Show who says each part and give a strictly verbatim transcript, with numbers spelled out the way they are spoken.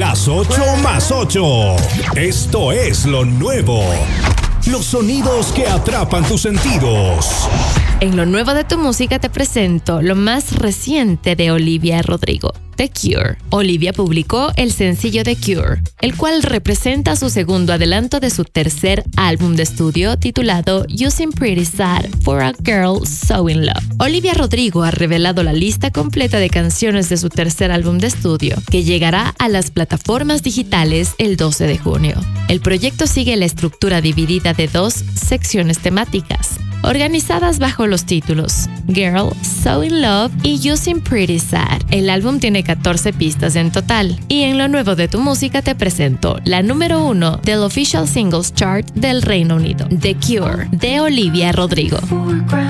Speaker 1: Las ocho más ocho. Esto es lo nuevo. Los sonidos que atrapan tus sentidos.
Speaker 2: En lo nuevo de tu música te presento lo más reciente de Olivia Rodrigo, The Cure. Olivia publicó el sencillo The Cure, el cual representa su segundo adelanto de su tercer álbum de estudio titulado You Seem Pretty Sad for a Girl So In Love. Olivia Rodrigo ha revelado la lista completa de canciones de su tercer álbum de estudio, que llegará a las plataformas digitales el doce de junio. El proyecto sigue la estructura dividida de dos secciones temáticas, organizadas bajo los títulos Girl, So In Love y You Seem Pretty Sad. El álbum tiene catorce pistas en total, y en lo nuevo de tu música te presento la número uno del Official Singles Chart del Reino Unido, The Cure, de Olivia Rodrigo.